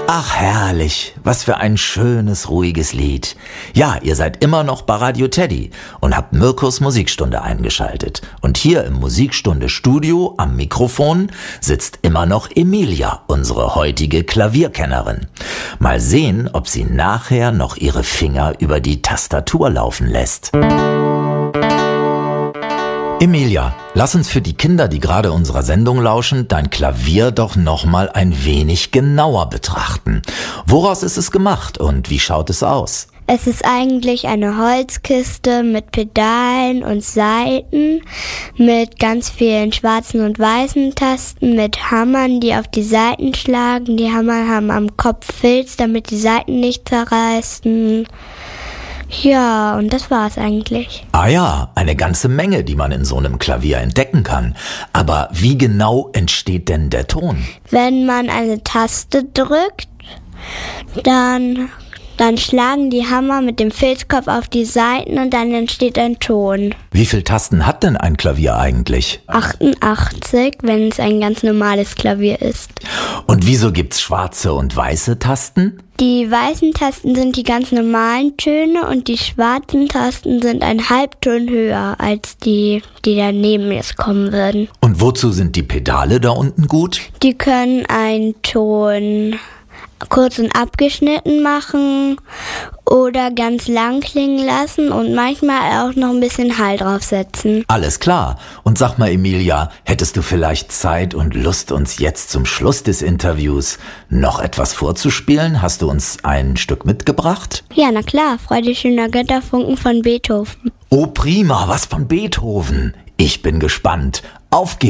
Ach herrlich, was für ein schönes, ruhiges Lied. Ja, ihr seid immer noch bei Radio Teddy und habt Mirkus Musikstunde eingeschaltet. Und hier im Musikstunde-Studio am Mikrofon sitzt immer noch Emilia, unsere heutige Klavierkennerin. Mal sehen, ob sie nachher noch ihre Finger über die Tastatur laufen lässt. Emilia, lass uns für die Kinder, die gerade unserer Sendung lauschen, dein Klavier doch noch mal ein wenig genauer betrachten. Woraus ist es gemacht und wie schaut es aus? Es ist eigentlich eine Holzkiste mit Pedalen und Saiten, mit ganz vielen schwarzen und weißen Tasten, mit Hammern, die auf die Saiten schlagen. Die Hammer haben am Kopf Filz, damit die Saiten nicht zerreißen. Ja, und das war's eigentlich. Ah ja, eine ganze Menge, die man in so einem Klavier entdecken kann. Aber wie genau entsteht denn der Ton? Wenn man eine Taste drückt, dann schlagen die Hammer mit dem Filzkopf auf die Saiten und dann entsteht ein Ton. Wie viele Tasten hat denn ein Klavier eigentlich? 88, wenn es ein ganz normales Klavier ist. Und wieso gibt's schwarze und weiße Tasten? Die weißen Tasten sind die ganz normalen Töne und die schwarzen Tasten sind ein Halbton höher als die daneben jetzt kommen würden. Und wozu sind die Pedale da unten gut? Die können einen Ton kurz und abgeschnitten machen oder ganz lang klingen lassen und manchmal auch noch ein bisschen Hall draufsetzen. Alles klar. Und sag mal, Emilia, hättest du vielleicht Zeit und Lust, uns jetzt zum Schluss des Interviews noch etwas vorzuspielen? Hast du uns ein Stück mitgebracht? Ja, na klar, Freude schöner Götterfunken von Beethoven. Oh prima, was von Beethoven. Ich bin gespannt. Auf geht's!